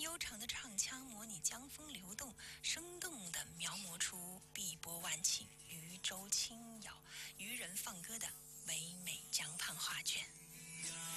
悠长的唱腔模拟江风流动，生动地描摹出碧波万顷、渔舟轻摇、渔人放歌的唯美江畔画卷。